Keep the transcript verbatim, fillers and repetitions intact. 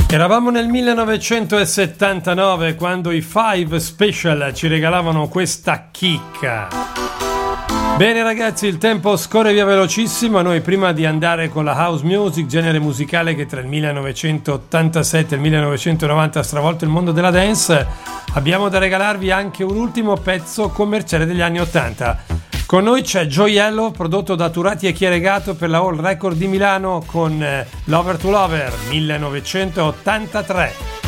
Eravamo nel millenovecentosettantanove quando i Five Special ci regalavano questa chicca. Bene ragazzi, il tempo scorre via velocissimo. Noi prima di andare con la house music, genere musicale che tra il millenovecentottantasette e il millenovecentonovanta ha stravolto il mondo della dance, abbiamo da regalarvi anche un ultimo pezzo commerciale degli anni ottanta. Con noi c'è Gioiello, prodotto da Turati e Chieregato per la All Record di Milano con Lover to Lover millenovecentottantatré.